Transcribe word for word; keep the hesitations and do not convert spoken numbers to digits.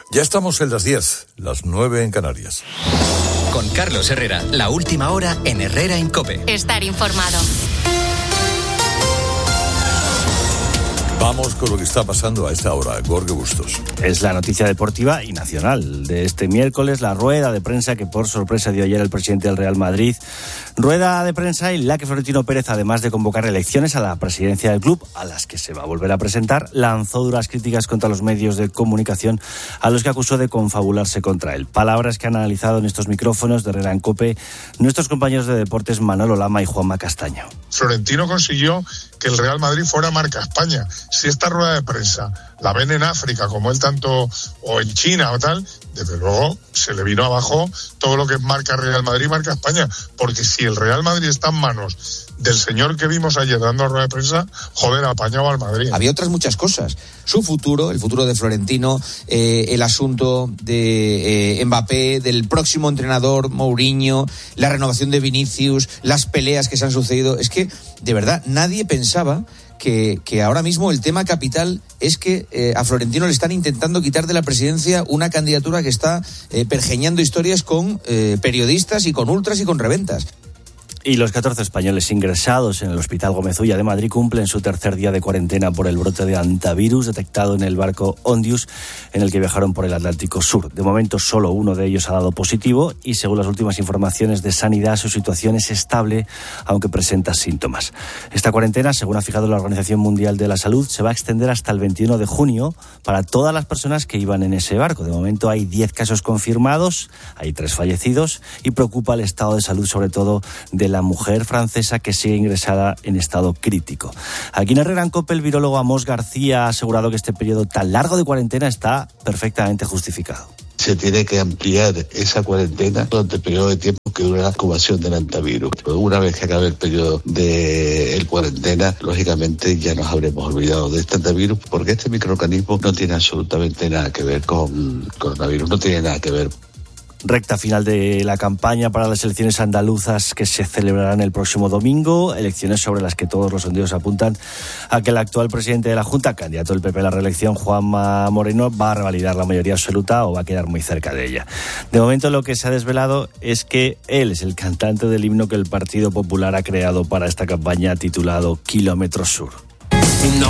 Ya estamos en las diez, las nueve en Canarias. Con Carlos Herrera, la última hora en Herrera en COPE. Estar informado. Vamos con lo que está pasando a esta hora. Jorge Bustos. Es la noticia deportiva y nacional de este miércoles, la rueda de prensa que por sorpresa dio ayer el presidente del Real Madrid. Rueda de prensa en la que Florentino Pérez, además de convocar elecciones a la presidencia del club, a las que se va a volver a presentar, lanzó duras críticas contra los medios de comunicación a los que acusó de confabularse contra él. Palabras que han analizado en estos micrófonos de Herrera en COPE nuestros compañeros de deportes Manolo Lama y Juanma Castaño. Florentino consiguió que el Real Madrid fuera marca España. Si esta rueda de prensa la ven en África, como él tanto, o en China o tal, desde luego se le vino abajo todo lo que es marca Real Madrid, marca España, porque si el Real Madrid está en manos del señor que vimos ayer dando rueda de prensa, joder, apañado al Madrid. Había otras muchas cosas, su futuro, el futuro de Florentino, eh, el asunto de eh, Mbappé, del próximo entrenador Mourinho, la renovación de Vinicius, las peleas que se han sucedido. Es que, de verdad, nadie pensaba Que, que ahora mismo el tema capital es que eh, a Florentino le están intentando quitar de la presidencia una candidatura que está eh, pergeñando historias con eh, periodistas y con ultras y con reventas. Y los catorce españoles ingresados en el Hospital Gómez Ulla de Madrid cumplen su tercer día de cuarentena por el brote de hantavirus detectado en el barco Ondius, en el que viajaron por el Atlántico Sur. De momento, solo uno de ellos ha dado positivo y, según las últimas informaciones de Sanidad, su situación es estable, aunque presenta síntomas. Esta cuarentena, según ha fijado la Organización Mundial de la Salud, se va a extender hasta el veintiuno de junio para todas las personas que iban en ese barco. De momento hay diez casos confirmados, hay tres fallecidos y preocupa el estado de salud, sobre todo de la mujer francesa que sigue ingresada en estado crítico. Aquí en Herrera en COPE, el virólogo Amos García ha asegurado que este periodo tan largo de cuarentena está perfectamente justificado. Se tiene que ampliar esa cuarentena durante el periodo de tiempo que dura la incubación del hantavirus. Una vez que acabe el periodo de el cuarentena, lógicamente ya nos habremos olvidado de este hantavirus, porque este microorganismo no tiene absolutamente nada que ver con coronavirus, no tiene nada que ver. Recta final de la campaña para las elecciones andaluzas que se celebrarán el próximo domingo, elecciones sobre las que todos los sondeos apuntan a que el actual presidente de la Junta, candidato del P P a la reelección, Juanma Moreno, va a revalidar la mayoría absoluta o va a quedar muy cerca de ella. De momento, lo que se ha desvelado es que él es el cantante del himno que el Partido Popular ha creado para esta campaña, titulado Kilómetro Sur. No